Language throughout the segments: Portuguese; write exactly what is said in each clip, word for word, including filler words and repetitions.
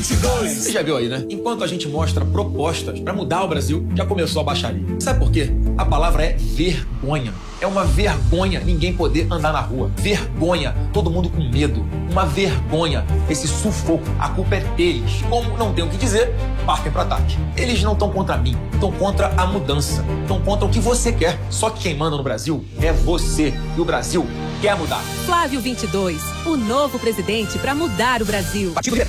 vinte e dois. Você já viu aí, né? Enquanto a gente mostra propostas pra mudar o Brasil, já começou a baixaria. Sabe por quê? A palavra é vergonha. É uma vergonha ninguém poder andar na rua. Vergonha, todo mundo com medo. Uma vergonha, esse sufoco. A culpa é deles. Como não tem o que dizer, partem pro ataque. Eles não estão contra mim, estão contra a mudança. Estão contra o que você quer. Só que quem manda no Brasil é você. E o Brasil quer mudar. Flávio vinte e dois, o novo presidente para mudar o Brasil. Partido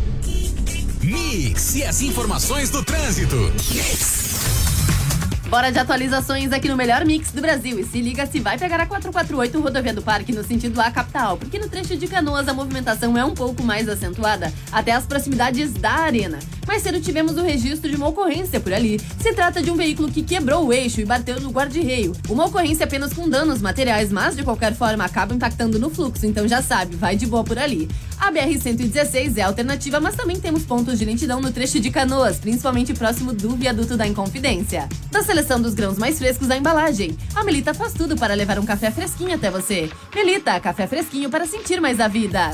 Mix e as informações do trânsito. Mix. Bora de atualizações aqui no melhor mix do Brasil. E se liga se vai pegar a quatrocentos e quarenta e oito Rodovia do Parque no sentido A capital, porque no trecho de Canoas a movimentação é um pouco mais acentuada, até as proximidades da Arena. Mais cedo tivemos o registro de uma ocorrência por ali. Se trata de um veículo que quebrou o eixo e bateu no guarda-reio. Uma ocorrência apenas com danos materiais, mas de qualquer forma acaba impactando no fluxo, então já sabe, vai de boa por ali. A B R cento e dezesseis é a alternativa, mas também temos pontos de lentidão no trecho de Canoas, principalmente próximo do viaduto da Inconfidência. Da seleção dos grãos mais frescos da embalagem, a Melita faz tudo para levar um café fresquinho até você. Melita, café fresquinho para sentir mais a vida.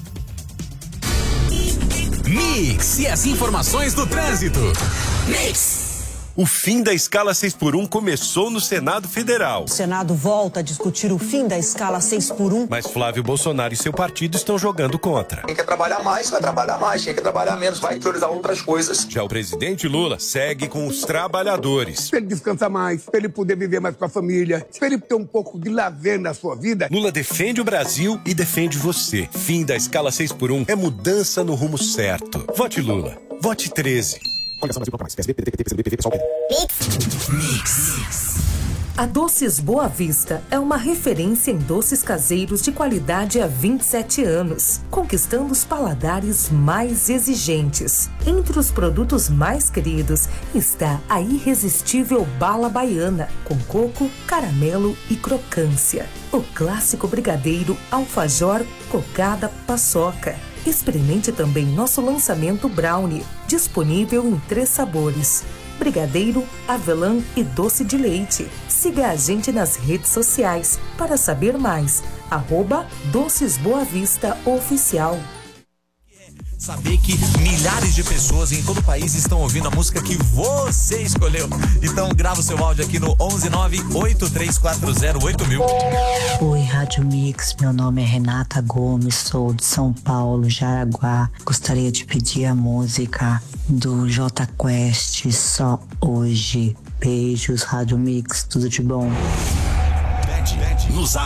Mix e as informações do trânsito. Mix. O fim da escala seis por um começou no Senado Federal. O Senado volta a discutir o fim da escala seis por um. Mas Flávio Bolsonaro e seu partido estão jogando contra. Quem quer trabalhar mais, vai trabalhar mais. Quem quer trabalhar menos, vai priorizar outras coisas. Já o presidente Lula segue com os trabalhadores. Para ele descansar mais, para ele poder viver mais com a família, para ele ter um pouco de lazer na sua vida. Lula defende o Brasil e defende você. Fim da escala seis por um é mudança no rumo certo. Vote Lula. Vote treze. Coligação Brasil mais. P S D, P D T, P C do B, P S D, P S O L. Mix. A Doces Boa Vista é uma referência em doces caseiros de qualidade há vinte e sete anos, conquistando os paladares mais exigentes. Entre os produtos mais queridos está a irresistível bala baiana, com coco, caramelo e crocância. O clássico brigadeiro alfajor, cocada, paçoca. Experimente também nosso lançamento brownie, disponível em três sabores: brigadeiro, avelã e doce de leite. Siga a gente nas redes sociais para saber mais. Arroba Doces Boa Vista Oficial. Saber que milhares de pessoas em todo o país estão ouvindo a música que você escolheu. Então grava o seu áudio aqui no onze nove oito três quatro zero oito mil. Oi, Rádio Mix, meu nome é Renata Gomes, sou de São Paulo, Jaraguá. Gostaria de pedir a música do Jota Quest, Só Hoje. Beijos, Rádio Mix, tudo de bom. No Zap